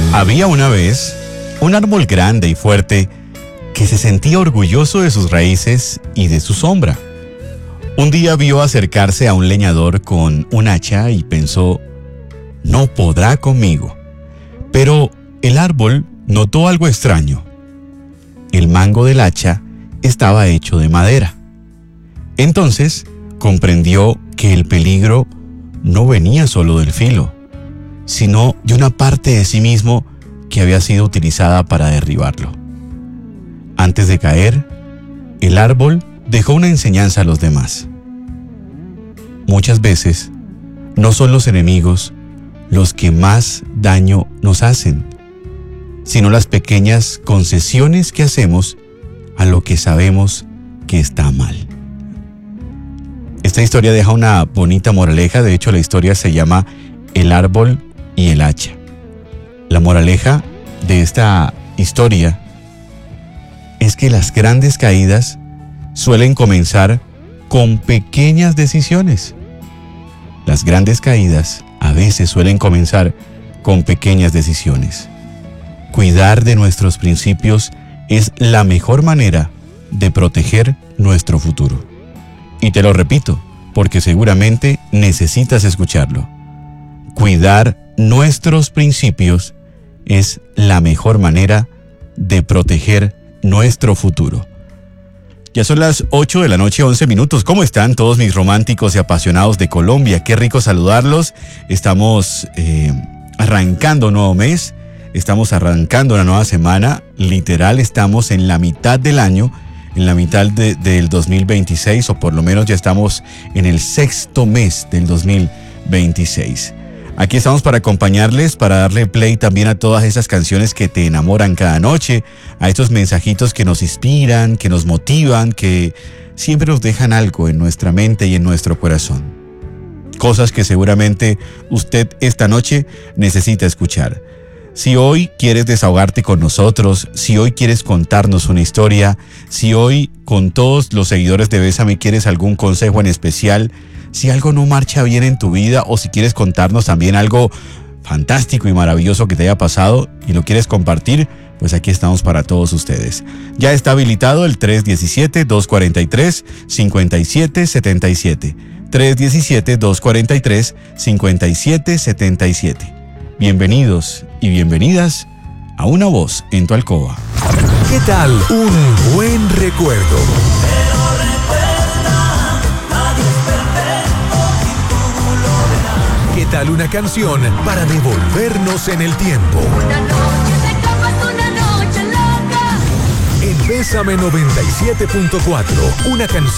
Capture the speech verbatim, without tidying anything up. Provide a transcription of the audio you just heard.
Había una vez un árbol grande y fuerte que se sentía orgulloso de sus raíces y de su sombra. Un día vio acercarse a un leñador con un hacha y pensó, no podrá conmigo. Pero el árbol notó algo extraño. El mango del hacha estaba hecho de madera. Entonces comprendió que el peligro no venía solo del filo, sino de una parte de sí mismo que había sido utilizada para derribarlo. Antes de caer, el árbol dejó una enseñanza a los demás. Muchas veces, no son los enemigos los que más daño nos hacen, sino las pequeñas concesiones que hacemos a lo que sabemos que está mal. Esta historia deja una bonita moraleja. De hecho, la historia se llama El árbol y el hacha. La moraleja de esta historia es que las grandes caídas suelen comenzar con pequeñas decisiones. Las grandes caídas a veces suelen comenzar con pequeñas decisiones. Cuidar de nuestros principios es la mejor manera de proteger nuestro futuro. Y te lo repito, porque seguramente necesitas escucharlo. Cuidar nuestros principios es la mejor manera de proteger nuestro futuro. Ya son las ocho de la noche, once minutos. ¿Cómo están todos mis románticos y apasionados de Colombia? Qué rico saludarlos. Estamos eh, arrancando un nuevo mes. Estamos arrancando una nueva semana. Literal, estamos en la mitad del año, en la mitad de, del dos mil veintiséis, o por lo menos ya estamos en el sexto mes del dos mil veintiséis. Aquí estamos para acompañarles, para darle play también a todas esas canciones que te enamoran cada noche, a estos mensajitos que nos inspiran, que nos motivan, que siempre nos dejan algo en nuestra mente y en nuestro corazón. Cosas que seguramente usted esta noche necesita escuchar. Si hoy quieres desahogarte con nosotros, si hoy quieres contarnos una historia, si hoy con todos los seguidores de Bésame quieres algún consejo en especial, si algo no marcha bien en tu vida o si quieres contarnos también algo fantástico y maravilloso que te haya pasado y lo quieres compartir, pues aquí estamos para todos ustedes. Ya está habilitado el tres uno siete, dos cuatro tres, cinco siete siete siete. tres uno siete, dos cuatro tres, cinco siete siete siete. Bienvenidos y bienvenidas a Una Voz en tu Alcoba. ¿Qué tal un buen recuerdo? ¿Qué tal una canción para devolvernos en el tiempo? Una noche de copas, una noche loca. En Bésame noventa y siete punto cuatro, una canción